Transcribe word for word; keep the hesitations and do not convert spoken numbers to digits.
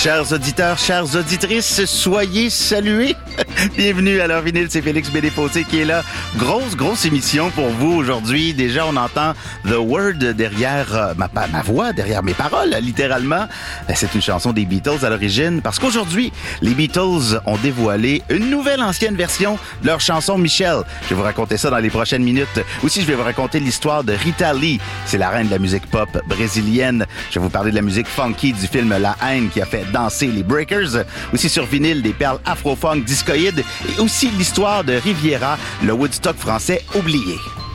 Chers auditeurs, chères auditrices, soyez salués. Bienvenue à l'heure vinyle, c'est Félix Bédé-Fossé qui est là. Grosse, grosse émission pour vous aujourd'hui. Déjà, on entend The Word derrière euh, ma, ma voix, derrière mes paroles, littéralement. C'est une chanson des Beatles à l'origine parce qu'aujourd'hui, les Beatles ont dévoilé une nouvelle ancienne version de leur chanson Michelle. Je vais vous raconter ça dans les prochaines minutes. Aussi, je vais vous raconter l'histoire de Rita Lee. C'est la reine de la musique pop brésilienne. Je vais vous parler de la musique funky du film La Haine qui a fait danser les Breakers. Aussi sur vinyle, des perles afro-funk discoïdes et aussi l'histoire de Riviera, le Woodstock français oublié.